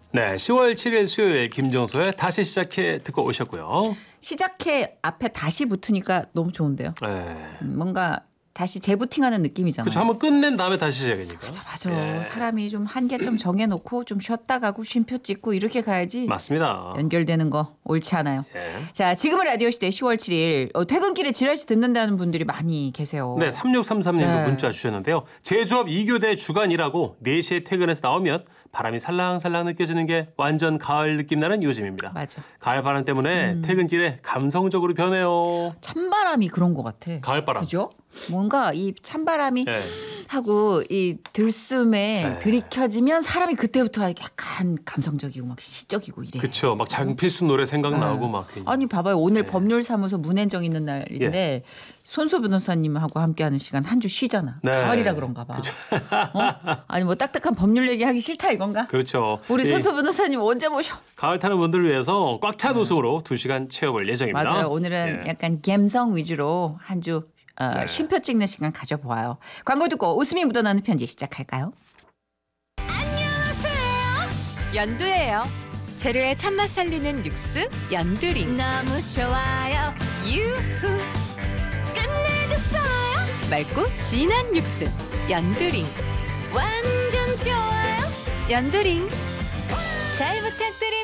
네, 10월 7일 수요일 김정소의 다시 시작해 듣고 오셨고요. 시작해 앞에 다시 붙으니까 너무 좋은데요. 네. 뭔가 다시 재부팅하는 느낌이잖아요. 그렇죠. 한번 끝낸 다음에 다시 시작이니까. 맞아. 예. 사람이 좀 한계점 정해놓고 좀 쉬었다 가고 쉼표 찍고 이렇게 가야지. 맞습니다. 연결되는 거 옳지 않아요. 예. 자, 지금은 라디오 시대 10월 7일 퇴근길에 지라시 듣는다는 분들이 많이 계세요. 네, 3633님도 네. 문자 주셨는데요. 제조업 2교대 주간이라고 4시에 퇴근해서 나오면 바람이 살랑살랑 느껴지는 게 완전 가을 느낌 나는 요즘입니다. 맞아. 가을 바람 때문에 퇴근길에 감성적으로 변해요. 찬바람이 그런 것 같아. 가을바람. 그죠? 뭔가 이 찬바람이 네. 하고 이 들숨에 네. 들이켜지면 사람이 그때부터 약간 감성적이고 막 시적이고 이래. 그렇죠. 막 장필순 노래 생각나고 막. 아니 봐봐요. 오늘 법률사무소 문앤정 있는 날인데 손소 변호사님하고 함께하는 시간 한 주 쉬잖아. 네. 가을이라 그런가 봐. 아니 뭐 딱딱한 법률 얘기하기 싫다 이건가? 그렇죠. 우리 이 손소 변호사님 언제 모셔? 가을 타는 분들을 위해서 꽉 찬 웃음으로 2시간 채워볼 예정입니다. 맞아요. 오늘은 예. 약간 감성 위주로 한 주 쉼표 찍는 시간 가져보아요. 광고 듣고 웃음이 묻어나는 편지 시작할까요? 연두예요. 재료의 참맛 살리는 육수 연두링. 너무 좋아요. 유후. 끝내줬어요. 맑고 진한 육수 연두링. 완전 좋아요. 연두링. 잘 부탁드립니다.